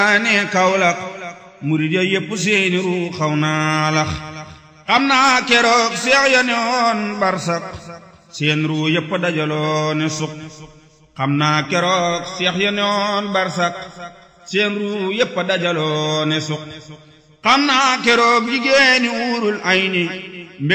ne Kawlax murid ya yépp seeni ru xaw naa lax xam naa keroog seex ya ne woon barsak seen ru yépp dajaloo ne suq xam naa keroog seex ya ne woon barsak seen ru yépp dajaloo ne suq xam naa keroog jigéeni uurul ayni